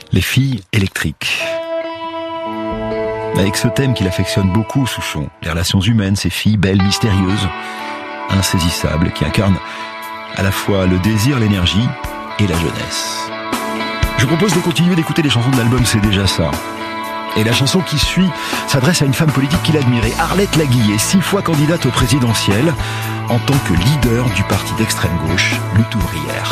Les filles électriques. Avec ce thème qu'il affectionne beaucoup, Souchon, les relations humaines, ces filles belles, mystérieuses, insaisissables, qui incarnent à la fois le désir, l'énergie et la jeunesse. Je vous propose de continuer d'écouter les chansons de l'album C'est déjà ça. Et la chanson qui suit s'adresse à une femme politique qu'il admirait, Arlette Laguillet, 6 fois candidate au présidentiel, en tant que leader du parti d'extrême gauche, Lutte ouvrière.